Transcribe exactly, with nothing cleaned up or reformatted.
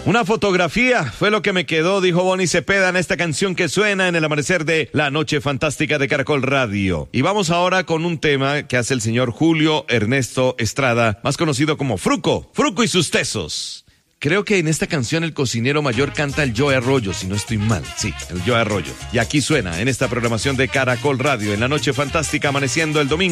Una fotografía fue lo que me quedó, dijo Bonnie Cepeda en esta canción que suena en el amanecer de La Noche Fantástica de Caracol Radio. Y vamos ahora con un tema que hace el señor Julio Ernesto Estrada, más conocido como Fruco, Fruco y sus tesos. Creo que en esta canción el cocinero mayor canta el Joe Arroyo, si no estoy mal. Sí, el Joe Arroyo. Y aquí suena en esta programación de Caracol Radio, en La Noche Fantástica, amaneciendo el domingo.